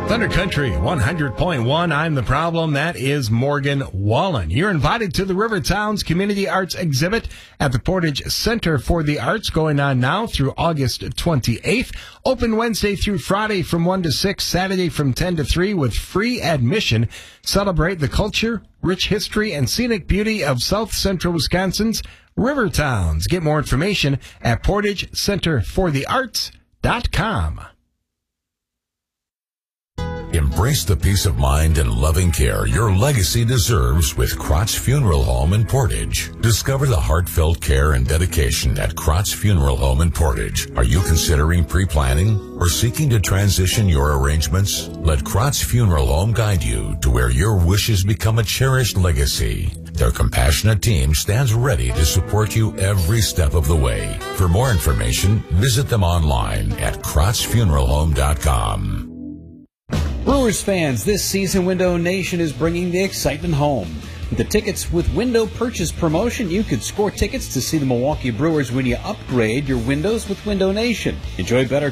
Thunder Country 100.1, I'm the problem. That is Morgan Wallen. You're invited to the Rivertowns Community Arts Exhibit at the Portage Center for the Arts, going on now through August 28th. Open Wednesday through Friday from 1 to 6, Saturday from 10 to 3 with free admission. Celebrate the culture, rich history, and scenic beauty of South Central Wisconsin's Rivertowns. Get more information at portagecenterforthearts.com. Embrace the peace of mind and loving care your legacy deserves with Krotz Funeral Home in Portage. Discover the heartfelt care and dedication at Krotz Funeral Home in Portage. Are you considering pre-planning or seeking to transition your arrangements? Let Krotz Funeral Home guide you to where your wishes become a cherished legacy. Their compassionate team stands ready to support you every step of the way. For more information, visit them online at KrotzFuneralHome.com. Brewers fans, this season Window Nation is bringing the excitement home. With the Tickets with Window Purchase promotion, you could score tickets to see the Milwaukee Brewers when you upgrade your windows with Window Nation. Enjoy better